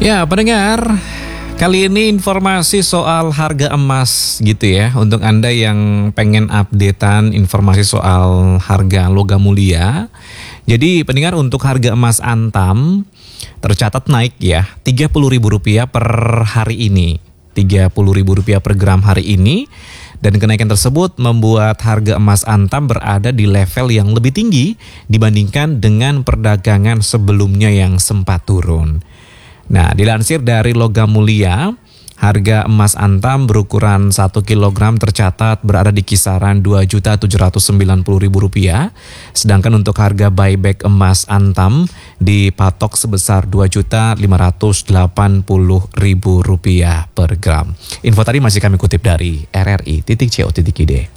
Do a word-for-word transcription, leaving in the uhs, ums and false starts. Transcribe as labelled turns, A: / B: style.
A: Ya, pendengar, kali ini informasi soal harga emas gitu ya. Untuk Anda yang pengen updatean informasi soal harga logam mulia. Jadi pendengar, untuk harga emas Antam tercatat naik ya, tiga puluh ribu rupiah per hari ini. tiga puluh ribu rupiah per gram hari ini. Dan kenaikan tersebut membuat harga emas Antam berada di level yang lebih tinggi dibandingkan dengan perdagangan sebelumnya yang sempat turun. Nah, dilansir dari Logam Mulia, harga emas Antam berukuran satu kilogram tercatat berada di kisaran dua juta tujuh ratus sembilan puluh ribu rupiah. Sedangkan untuk harga buyback emas Antam dipatok sebesar dua juta lima ratus delapan puluh ribu rupiah per gram. Info tadi masih kami kutip dari R R I titik co titik id.